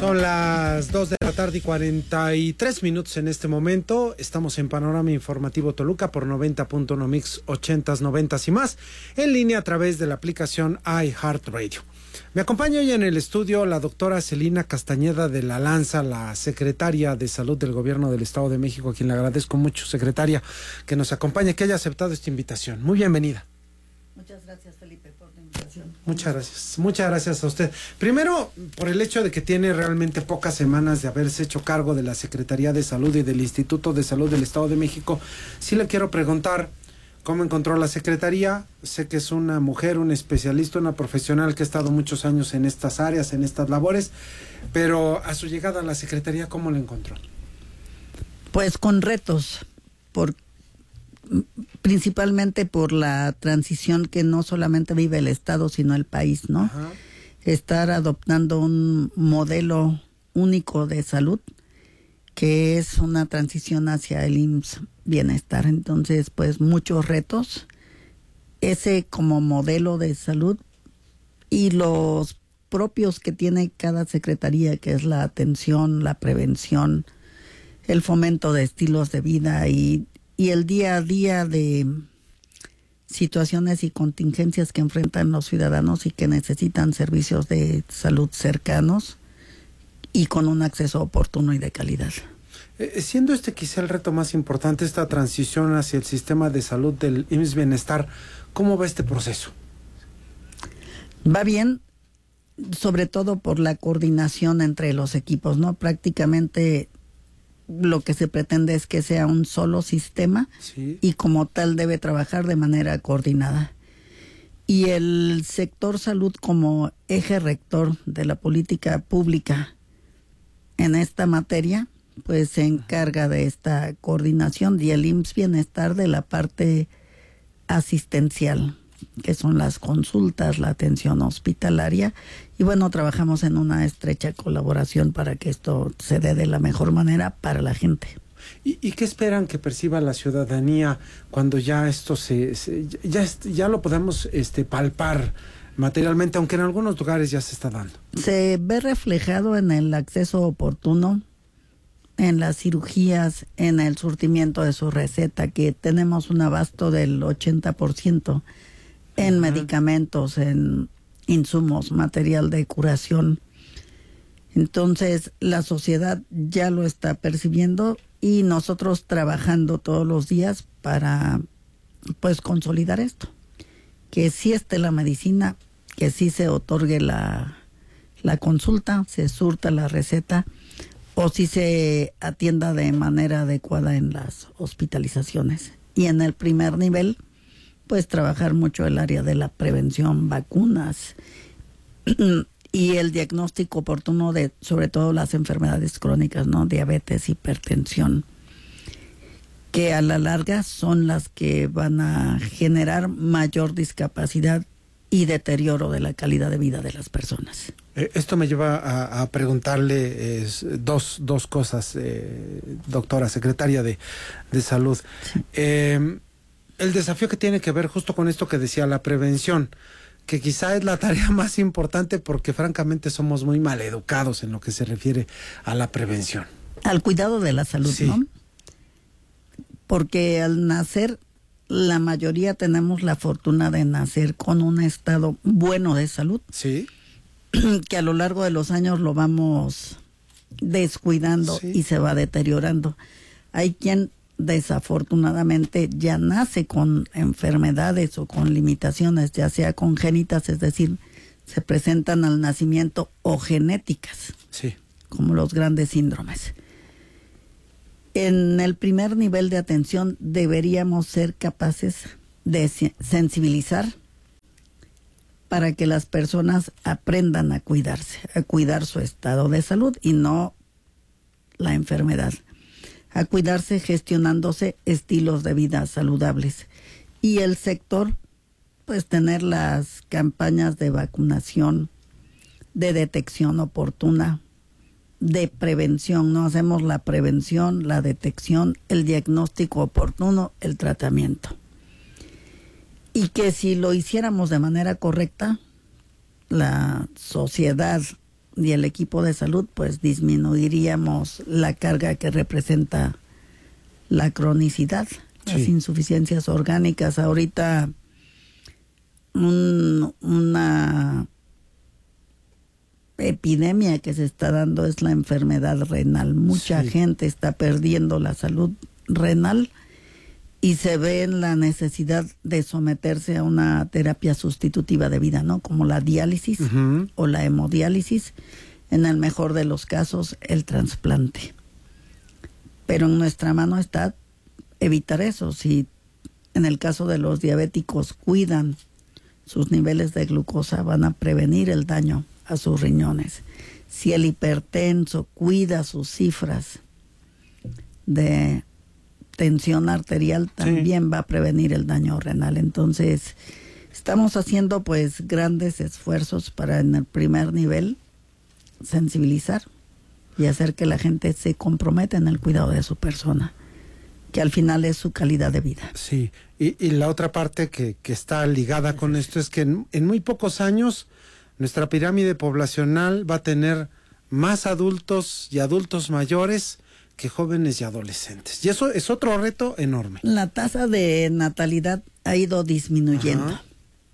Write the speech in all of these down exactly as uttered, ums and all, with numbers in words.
Son las dos de la tarde y cuarenta y tres minutos en este momento. Estamos en Panorama Informativo Toluca por noventa punto uno Mix, ochentas, noventas y más, en línea a través de la aplicación iHeartRadio. Me acompaña hoy en el estudio la doctora Celina Castañeda de la Lanza, la secretaria de Salud del Gobierno del Estado de México, a quien le agradezco mucho, secretaria, que nos acompañe, que haya aceptado esta invitación. Muy bienvenida. Muchas gracias, Felipe, por la invitación. Muchas gracias, muchas gracias a usted. Primero, por el hecho de que tiene realmente pocas semanas de haberse hecho cargo de la Secretaría de Salud y del Instituto de Salud del Estado de México, sí le quiero preguntar cómo encontró la Secretaría. Sé que es una mujer, un especialista, una profesional que ha estado muchos años en estas áreas, en estas labores, pero a su llegada a la Secretaría, ¿cómo la encontró? Pues con retos, por principalmente por la transición que no solamente vive el Estado, sino el país, ¿no? Ajá. Estar adoptando un modelo único de salud, que es una transición hacia el I M S S Bienestar. Entonces, pues muchos retos, ese como modelo de salud y los propios que tiene cada secretaría, que es la atención, la prevención, el fomento de estilos de vida y y el día a día de situaciones y contingencias que enfrentan los ciudadanos y que necesitan servicios de salud cercanos y con un acceso oportuno y de calidad. Eh, siendo este quizá el reto más importante, esta transición hacia el sistema de salud del I M S S Bienestar, ¿cómo va este proceso? Va bien, sobre todo por la coordinación entre los equipos, ¿no? Prácticamente lo que se pretende es que sea un solo sistema, sí, y como tal debe trabajar de manera coordinada. Y el sector salud como eje rector de la política pública en esta materia, pues se encarga de esta coordinación, y el I M S S Bienestar de la parte asistencial, que son las consultas, la atención hospitalaria, y bueno, trabajamos en una estrecha colaboración para que esto se dé de la mejor manera para la gente. ¿Y, y qué esperan que perciba la ciudadanía cuando ya esto se, se ya, ya lo podamos este, palpar materialmente, aunque en algunos lugares ya se está dando? Se ve reflejado en el acceso oportuno, en las cirugías, en el surtimiento de su receta, que tenemos un abasto del ochenta por ciento en uh-huh. medicamentos, en insumos, material de curación. Entonces la sociedad ya lo está percibiendo y nosotros trabajando todos los días para pues consolidar esto, que sí esté la medicina, que sí se otorgue la, la consulta, se surta la receta o si se atienda de manera adecuada en las hospitalizaciones. Y en el primer nivel, pues trabajar mucho el área de la prevención, vacunas y el diagnóstico oportuno de sobre todo las enfermedades crónicas, ¿no? Diabetes, hipertensión, que a la larga son las que van a generar mayor discapacidad y deterioro de la calidad de vida de las personas. Eh, esto me lleva a, a preguntarle eh, dos, dos cosas, eh, doctora, secretaria de, de Salud. Sí. Eh, el desafío que tiene que ver justo con esto que decía, la prevención, que quizá es la tarea más importante porque francamente somos muy maleducados en lo que se refiere a la prevención. Al cuidado de la salud, sí, ¿no? Porque al nacer, la mayoría tenemos la fortuna de nacer con un estado bueno de salud. Sí. Que a lo largo de los años lo vamos descuidando, sí, y se va deteriorando. Hay quien desafortunadamente ya nace con enfermedades o con limitaciones, ya sea congénitas, es decir, se presentan al nacimiento, o genéticas, sí, como los grandes síndromes. En el primer nivel de atención deberíamos ser capaces de sensibilizar para que las personas aprendan a cuidarse, a cuidar su estado de salud y no la enfermedad, a cuidarse gestionándose estilos de vida saludables. Y el sector, pues tener las campañas de vacunación, de detección oportuna, de prevención, ¿no? Hacemos la prevención, la detección, el diagnóstico oportuno, el tratamiento. Y que si lo hiciéramos de manera correcta, la sociedad, y el equipo de salud, pues disminuiríamos la carga que representa la cronicidad, sí. las insuficiencias orgánicas. Ahorita un, una epidemia que se está dando es la enfermedad renal. Mucha sí. gente está perdiendo la salud renal y se ve en la necesidad de someterse a una terapia sustitutiva de vida, ¿no? Como la diálisis uh-huh. o la hemodiálisis, en el mejor de los casos, el trasplante. Pero en nuestra mano está evitar eso. Si en el caso de los diabéticos cuidan sus niveles de glucosa, van a prevenir el daño a sus riñones. Si el hipertenso cuida sus cifras de tensión arterial, también sí. va a prevenir el daño renal. Entonces, estamos haciendo pues grandes esfuerzos para en el primer nivel sensibilizar y hacer que la gente se comprometa en el cuidado de su persona, que al final es su calidad de vida. Sí, y, y la otra parte que, que está ligada con esto es que en, en muy pocos años nuestra pirámide poblacional va a tener más adultos y adultos mayores que jóvenes y adolescentes. Y eso es otro reto enorme. La tasa de natalidad ha ido disminuyendo. Ajá.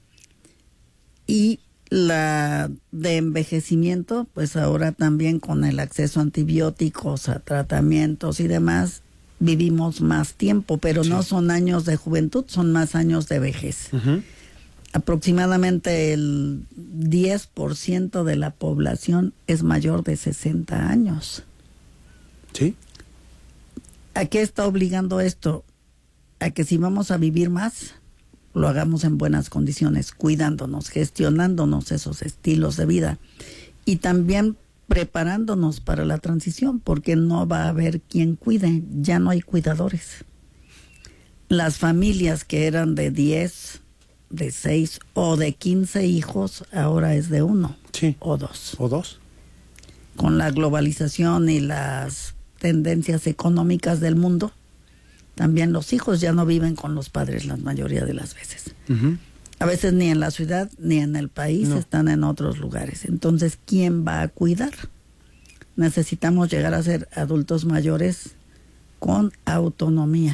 Y la de envejecimiento, pues ahora también con el acceso a antibióticos, a tratamientos y demás, vivimos más tiempo, pero sí. no son años de juventud, son más años de vejez. Uh-huh. Aproximadamente el diez por ciento de la población es mayor de sesenta años. Sí. ¿A qué está obligando esto? A que si vamos a vivir más, lo hagamos en buenas condiciones, cuidándonos, gestionándonos esos estilos de vida y también preparándonos para la transición, porque no va a haber quien cuide, ya no hay cuidadores. Las familias que eran de diez, de seis o de quince hijos, ahora es de uno sí. o dos. O dos. Con la globalización y las tendencias económicas del mundo, también los hijos ya no viven con los padres la mayoría de las veces. Uh-huh. A veces ni en la ciudad ni en el país, no. están en otros lugares. Entonces, ¿quién va a cuidar? Necesitamos llegar a ser adultos mayores con autonomía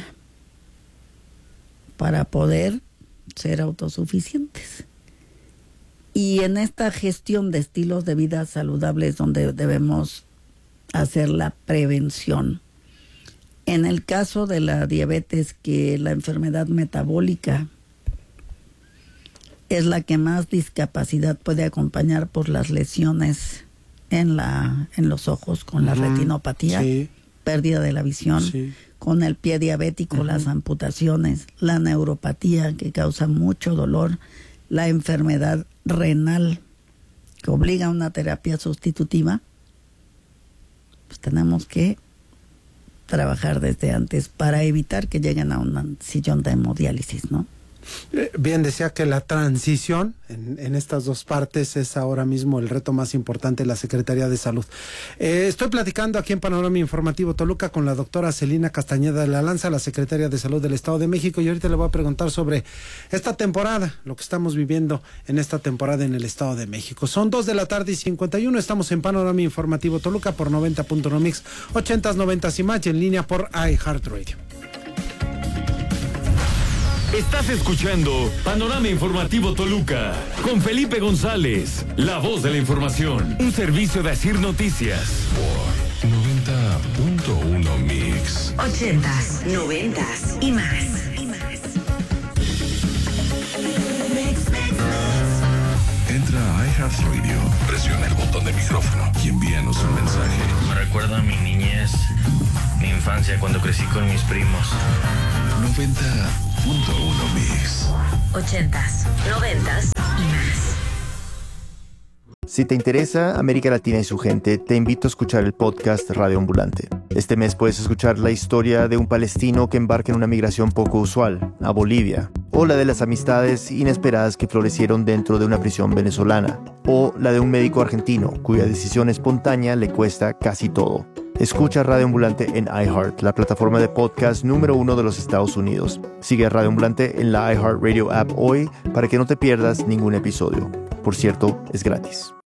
para poder ser autosuficientes. Y en esta gestión de estilos de vida saludables donde debemos hacer la prevención. En el caso de la diabetes, que la enfermedad metabólica es la que más discapacidad puede acompañar por las lesiones en la en los ojos con la uh-huh. retinopatía, sí. pérdida de la visión, sí. con el pie diabético, uh-huh. las amputaciones, la neuropatía que causa mucho dolor, la enfermedad renal que obliga a una terapia sustitutiva. Pues tenemos que trabajar desde antes para evitar que lleguen a un sillón de hemodiálisis, ¿no? Bien, decía que la transición en, en estas dos partes es ahora mismo el reto más importante de la Secretaría de Salud. Eh, estoy platicando aquí en Panorama Informativo Toluca con la doctora Celina Castañeda de la Lanza, la secretaria de Salud del Estado de México, y ahorita le voy a preguntar sobre esta temporada, lo que estamos viviendo en esta temporada en el Estado de México. Son dos de la tarde y cincuenta y uno, estamos en Panorama Informativo Toluca por noventa punto uno Mix, ochentas, noventas y más, y en línea por iHeartRadio. Estás escuchando Panorama Informativo Toluca con Felipe González, la voz de la información. Un servicio de Asir Noticias. Por noventa punto uno Mix. Ochentas, noventas y más. Y más. Entra a iHeartRadio, presiona el botón de micrófono y envíanos un mensaje. Me recuerda a mi niñez, mi infancia cuando crecí con mis primos. noventa punto uno Mix. Ochentas, noventas y más. Si te interesa América Latina y su gente, te invito a escuchar el podcast Radio Ambulante. Este mes puedes escuchar la historia de un palestino que embarca en una migración poco usual, a Bolivia, o la de las amistades inesperadas que florecieron dentro de una prisión venezolana, o la de un médico argentino cuya decisión espontánea le cuesta casi todo. Escucha Radio Ambulante en iHeart, la plataforma de podcast número uno de los Estados Unidos. Sigue a Radio Ambulante en la iHeartRadio app hoy para que no te pierdas ningún episodio. Por cierto, es gratis.